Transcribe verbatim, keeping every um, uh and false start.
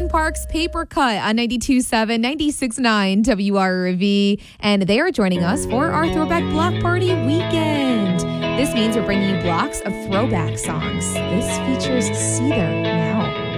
Lincoln Park's Paper Cut on ninety-two point seven, ninety-six point nine W R V. And they are joining us for our Throwback Block Party weekend. This means we're bringing you blocks of throwback songs. This features Seether now.